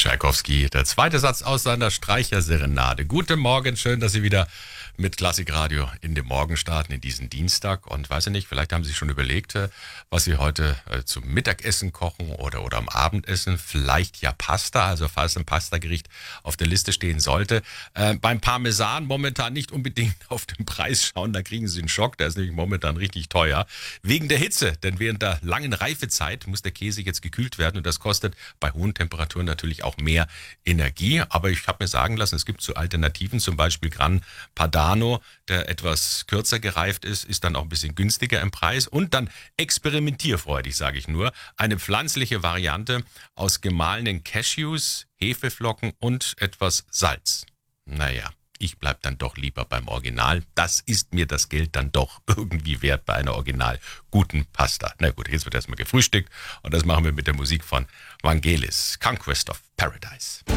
Tschaikowski, der zweite Satz aus seiner Streicherserenade. Guten Morgen, schön, dass Sie wieder mit Klassikradio in den Morgen starten, in diesen Dienstag. Und weiß ich nicht, vielleicht haben Sie schon überlegt, was Sie heute zum Mittagessen kochen oder am Abendessen. Vielleicht ja Pasta, also falls ein Pastagericht auf der Liste stehen sollte. Beim Parmesan momentan nicht unbedingt auf den Preis schauen, da kriegen Sie einen Schock. Der ist nämlich momentan richtig teuer. Wegen der Hitze, denn während der langen Reifezeit muss der Käse jetzt gekühlt werden und das kostet bei hohen Temperaturen natürlich auch mehr Energie. Aber ich habe mir sagen lassen, es gibt so Alternativen, zum Beispiel Gran Padano, der etwas kürzer gereift ist dann auch ein bisschen günstiger im Preis und dann experimentierfreudig, sage ich nur, eine pflanzliche Variante aus gemahlenen Cashews, Hefeflocken und etwas Salz. Naja, ich bleib dann doch lieber beim Original. Das ist mir das Geld dann doch irgendwie wert bei einer original guten Pasta. Na gut, jetzt wird erstmal gefrühstückt und das machen wir mit der Musik von Vangelis, Conquest of Paradise.